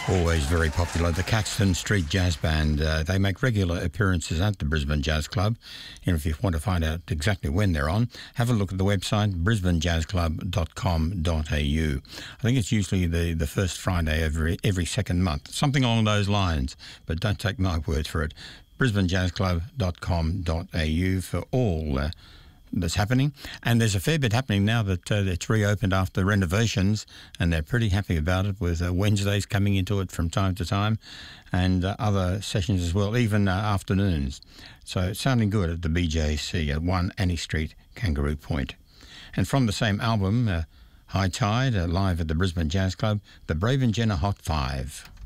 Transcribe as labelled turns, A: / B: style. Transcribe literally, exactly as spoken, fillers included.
A: Always very popular, the Caxton Street Jazz Band. Uh, they make regular appearances at the Brisbane Jazz Club. And if you want to find out exactly when they're on, have a look at the website brisbane jazz club dot com dot a u. I think it's usually the, the first Friday every, every second month, something along those lines, but don't take my word for it. brisbane jazz club dot com dot a u for all uh, that's happening. And there's a fair bit happening now that uh, it's reopened after renovations, and they're pretty happy about it, with uh, Wednesdays coming into it from time to time, and uh, other sessions as well, even uh, afternoons. So it's sounding good at the B J C at one Annie Street, Kangaroo Point. And from the same album, uh, High Tide, uh, live at the Brisbane Jazz Club, the Brave and Jenna Hot Five.